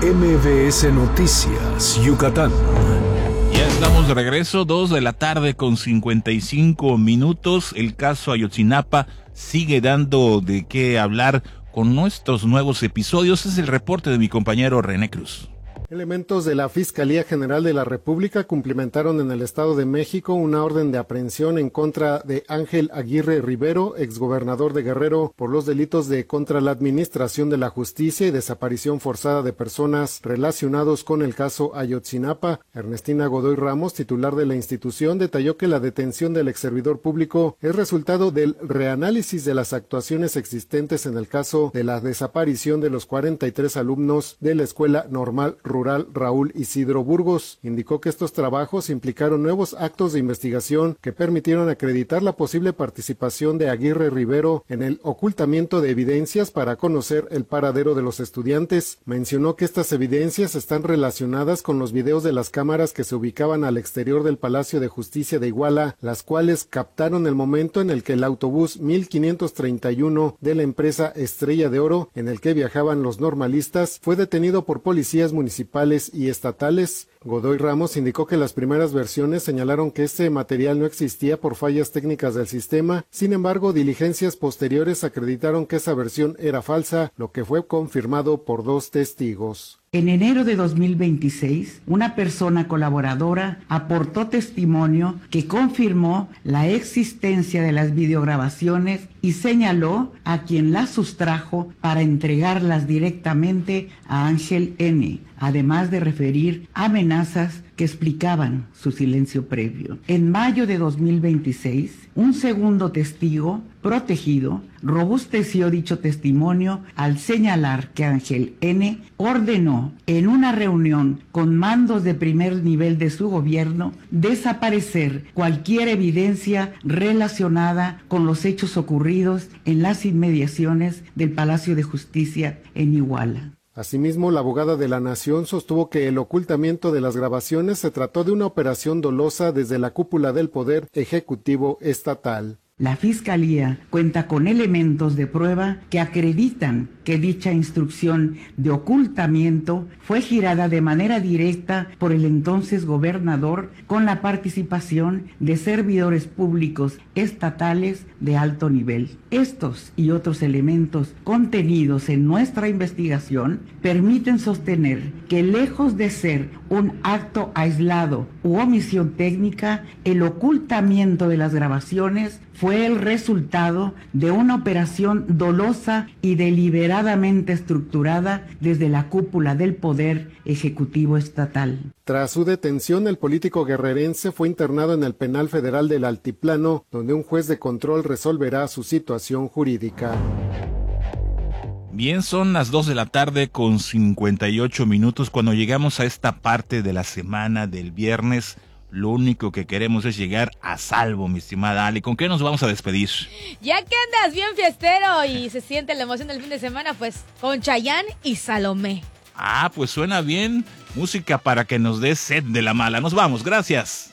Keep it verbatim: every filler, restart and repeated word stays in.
M B S Noticias, Yucatán. Ya estamos de regreso, dos de la tarde con cincuenta y cinco minutos. El caso Ayotzinapa sigue dando de qué hablar con nuestros nuevos episodios. Es el reporte de mi compañero René Cruz. Elementos de la Fiscalía General de la República cumplimentaron en el Estado de México una orden de aprehensión en contra de Ángel Aguirre Rivero, exgobernador de Guerrero, por los delitos de contra la administración de la justicia y desaparición forzada de personas relacionados con el caso Ayotzinapa. Ernestina Godoy Ramos, titular de la institución, detalló que la detención del exservidor público es resultado del reanálisis de las actuaciones existentes en el caso de la desaparición de los cuarenta y tres alumnos de la Escuela Normal Rural Raúl Isidro Burgos. Indicó que estos trabajos implicaron nuevos actos de investigación que permitieron acreditar la posible participación de Aguirre Rivero en el ocultamiento de evidencias para conocer el paradero de los estudiantes. Mencionó que estas evidencias están relacionadas con los videos de las cámaras que se ubicaban al exterior del Palacio de Justicia de Iguala, las cuales captaron el momento en el que el autobús mil quinientos treinta y uno de la empresa Estrella de Oro, en el que viajaban los normalistas, fue detenido por policías municipales y estatales. Godoy Ramos indicó que las primeras versiones señalaron que este material no existía por fallas técnicas del sistema. Sin embargo, diligencias posteriores acreditaron que esa versión era falsa, lo que fue confirmado por dos testigos. En enero de dos mil veintiséis, una persona colaboradora aportó testimonio que confirmó la existencia de las videograbaciones y señaló a quien las sustrajo para entregarlas directamente a Ángel N., además de referir amenazas que explicaban su silencio previo. En mayo de dos mil veintiséis, un segundo testigo protegido robusteció dicho testimonio al señalar que Ángel N. ordenó en una reunión con mandos de primer nivel de su gobierno desaparecer cualquier evidencia relacionada con los hechos ocurridos en las inmediaciones del Palacio de Justicia en Iguala. Asimismo, la abogada de la Nación sostuvo que el ocultamiento de las grabaciones se trató de una operación dolosa desde la cúpula del Poder Ejecutivo Estatal. La Fiscalía cuenta con elementos de prueba que acreditan que dicha instrucción de ocultamiento fue girada de manera directa por el entonces gobernador con la participación de servidores públicos estatales de alto nivel. Estos y otros elementos contenidos en nuestra investigación permiten sostener que, lejos de ser un acto aislado u omisión técnica, el ocultamiento de las grabaciones fue el resultado de una operación dolosa y deliberadamente estructurada desde la cúpula del Poder Ejecutivo Estatal. Tras su detención, el político guerrerense fue internado en el Penal Federal del Altiplano, donde un juez de control resolverá su situación jurídica. Bien, son las dos de la tarde con cincuenta y ocho minutos. Cuando llegamos a esta parte de la semana del viernes, lo único que queremos es llegar a salvo, mi estimada Ali. ¿Con qué nos vamos a despedir? Ya que andas bien fiestero y se siente la emoción del fin de semana, pues con Chayanne y Salomé. Ah, pues suena bien. Música para que nos dé sed de la mala. Nos vamos, gracias.